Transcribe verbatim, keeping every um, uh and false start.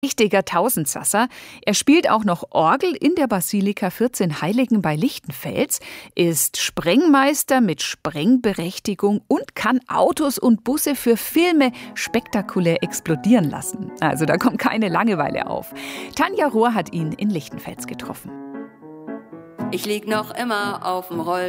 Richtiger Tausendsasser. Er spielt auch noch Orgel in der Basilika vierzehn Heiligen bei Lichtenfels, ist Sprengmeister mit Sprengberechtigung und kann Autos und Busse für Filme spektakulär explodieren lassen. Also da kommt keine Langeweile auf. Tanja Rohr hat ihn in Lichtenfels getroffen. Ich lieg noch immer auf dem Roll.